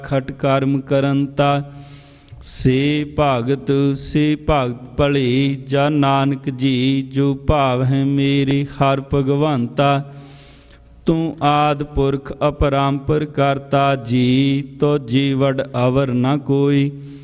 खट कर्म करंता से भगत भले जा नानक जी जो भाव है मेरे हर भगवंता तू आद पुरख अपरंपर करता जी तो जीवड़ अवर न कोई